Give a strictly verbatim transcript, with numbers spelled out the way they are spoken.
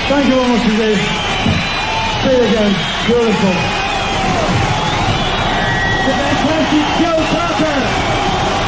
Thank you very much indeed. See you again. Beautiful.